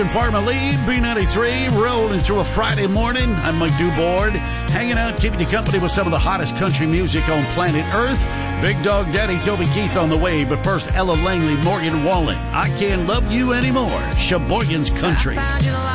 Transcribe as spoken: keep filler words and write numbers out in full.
Farmer Lee, B ninety-three, rolling through a Friday morning. I'm Mike Dubord, hanging out, keeping you company with some of the hottest country music on planet Earth. Big Dog Daddy Toby Keith on the way, but first Ella Langley, Morgan Wallen. I Can't Love You Anymore, Sheboygan's Country.